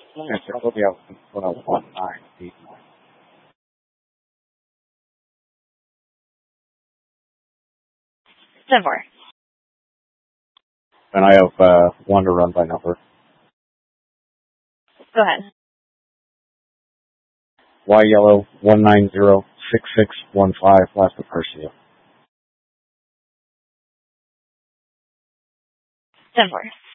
Yes, it'll be out 1989. 10-4. And I have one to run by number. Go ahead. Y yellow 1906615 last of Persia. 10-4.